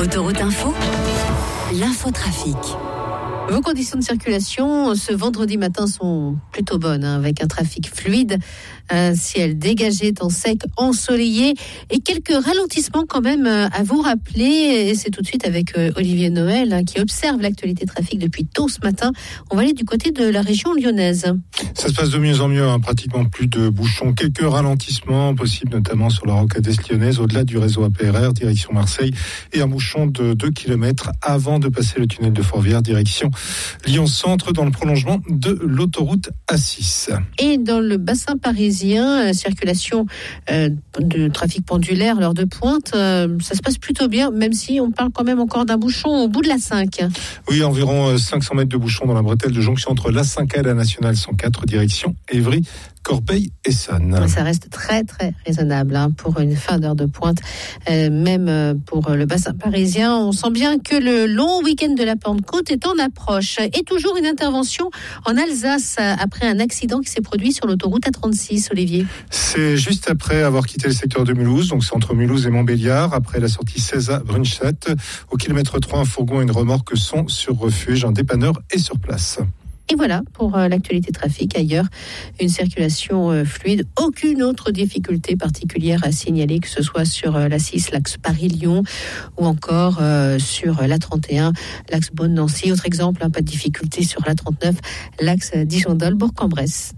Autoroute Info, l'infotrafic. Vos conditions de circulation ce vendredi matin sont plutôt bonnes, avec un trafic fluide, un ciel dégagé, temps sec, ensoleillé et quelques ralentissements quand même à vous rappeler. Et c'est tout de suite avec Olivier Noël qui observe l'actualité trafic depuis tôt ce matin. On va aller du côté de la région lyonnaise. Ça se passe de mieux en mieux, pratiquement plus de bouchons. Quelques ralentissements possibles, notamment sur la rocade est lyonnaise, au-delà du réseau APRR, direction Marseille, et un bouchon de 2 km avant de passer le tunnel de Fourvière, direction Lyon-Centre, dans le prolongement de l'autoroute A6. Et dans le bassin parisien, circulation de trafic pendulaire, l'heure de pointe, ça se passe plutôt bien, même si on parle quand même encore d'un bouchon au bout de l'A5. Oui, environ 500 mètres de bouchon dans la bretelle de jonction entre l'A5 et la Nationale 104, direction Évry, Corbeil et Essonne. Ça reste très très raisonnable pour une fin d'heure de pointe, même pour le bassin parisien. On sent bien que le long week-end de la Pentecôte est en approche. Et toujours une intervention en Alsace après un accident qui s'est produit sur l'autoroute A36, Olivier. C'est juste après avoir quitté le secteur de Mulhouse, donc c'est entre Mulhouse et Montbéliard, après la sortie 16 à Brunstadt. Au kilomètre 3, un fourgon et une remorque sont sur refuge. Un dépanneur est sur place. Et voilà pour l'actualité trafic. Ailleurs, une circulation fluide. Aucune autre difficulté particulière à signaler, que ce soit sur l'A6, l'axe Paris-Lyon, ou encore sur l'A31, l'axe Beaune-Nancy. Autre exemple, pas de difficulté sur l'A39, l'axe Dijon-Dole, Bourg-en-Bresse.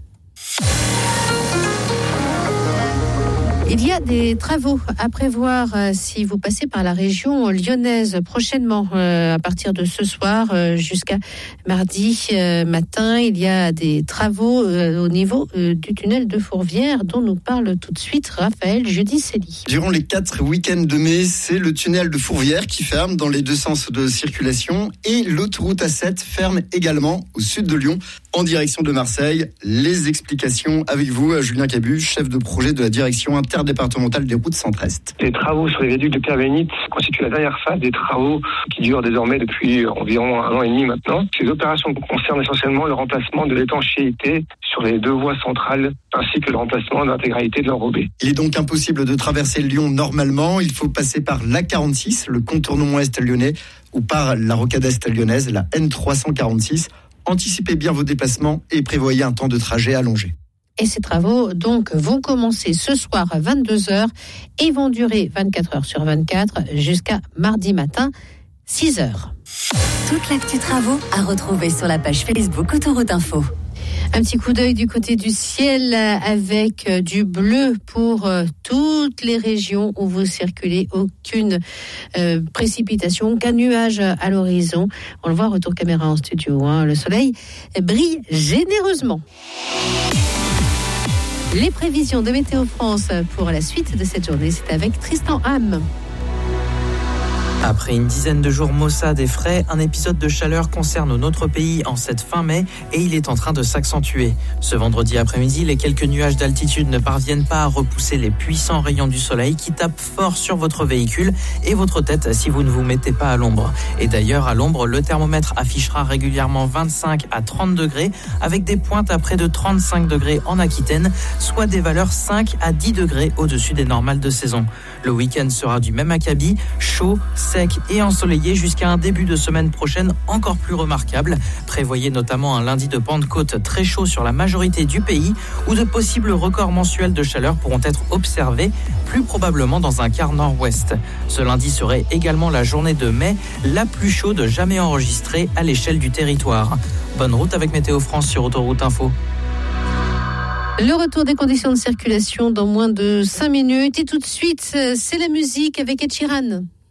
Il y a des travaux à prévoir si vous passez par la région lyonnaise prochainement, à partir de ce soir jusqu'à mardi matin. Il y a des travaux au niveau du tunnel de Fourvière dont nous parle tout de suite Raphaël Judicelli. Durant les 4 week-ends de mai, c'est le tunnel de Fourvière qui ferme dans les deux sens de circulation et l'autoroute A7 ferme également au sud de Lyon en direction de Marseille. Les explications avec vous, Julien Cabu, chef de projet de la direction interdépartementale des routes Centre-Est. Les travaux sur les viaducs de Pierre-Bénite constituent la dernière phase des travaux qui durent désormais depuis environ 1 an et demi maintenant. Ces opérations concernent essentiellement le remplacement de l'étanchéité sur les 2 voies centrales ainsi que le remplacement de l'intégralité de l'enrobé. Il est donc impossible de traverser Lyon normalement. Il faut passer par l'A46, le contournement est lyonnais, ou par la rocade est lyonnaise, la N346. Anticipez bien vos déplacements et prévoyez un temps de trajet allongé. Et ces travaux donc vont commencer ce soir à 22h et vont durer 24 heures sur 24 jusqu'à mardi matin 6h. Toute l'actu travaux à retrouver sur la page Facebook Autoroute Info. Un petit coup d'œil du côté du ciel avec du bleu pour toutes les régions où vous circulez. Aucune précipitation, aucun nuage à l'horizon. On le voit, retour caméra en studio. Le soleil brille généreusement. Les prévisions de Météo France pour la suite de cette journée, c'est avec Tristan Ham. Après une dizaine de jours maussades et frais, un épisode de chaleur concerne notre pays en cette fin mai et il est en train de s'accentuer. Ce vendredi après-midi, les quelques nuages d'altitude ne parviennent pas à repousser les puissants rayons du soleil qui tapent fort sur votre véhicule et votre tête si vous ne vous mettez pas à l'ombre. Et d'ailleurs, à l'ombre, le thermomètre affichera régulièrement 25 à 30 degrés avec des pointes à près de 35 degrés en Aquitaine, soit des valeurs 5 à 10 degrés au-dessus des normales de saison. Le week-end sera du même acabit, chaud, sec et ensoleillé jusqu'à un début de semaine prochaine encore plus remarquable. Prévoyez notamment un lundi de Pentecôte très chaud sur la majorité du pays où de possibles records mensuels de chaleur pourront être observés, plus probablement dans un quart nord-ouest. Ce lundi serait également la journée de mai, la plus chaude jamais enregistrée à l'échelle du territoire. Bonne route avec Météo France sur Autoroute Info. Le retour des conditions de circulation dans moins de 5 minutes. Et tout de suite, c'est la musique avec Ed Sheeran.